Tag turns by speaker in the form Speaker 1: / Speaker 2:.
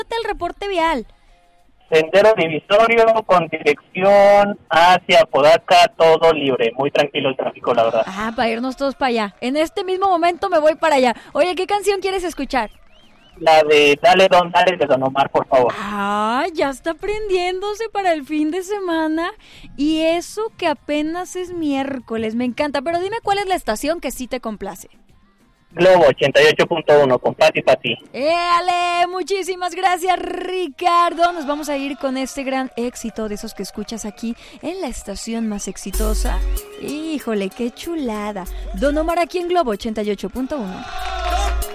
Speaker 1: el reporte vial.
Speaker 2: Sendero divisorio con dirección hacia Podaca, todo libre. Muy tranquilo el tráfico, la verdad.
Speaker 1: Para irnos todos para allá. En este mismo momento me voy para allá. Oye, ¿qué canción quieres escuchar?
Speaker 2: La de Dale de Don Omar, por favor.
Speaker 1: Ya está prendiéndose para el fin de semana. Y eso que apenas es miércoles. Me encanta. Pero dime cuál es la estación que sí te complace.
Speaker 2: Globo 88.1 con Pati.
Speaker 1: ¡Éale! Muchísimas gracias, Ricardo. Nos vamos a ir con este gran éxito de esos que escuchas aquí en la estación más exitosa. Híjole, qué chulada. Don Omar aquí en Globo 88.1.